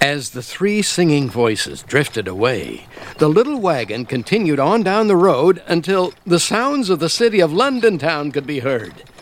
As the three singing voices drifted away, the little wagon continued on down the road until the sounds of the city of London town could be heard.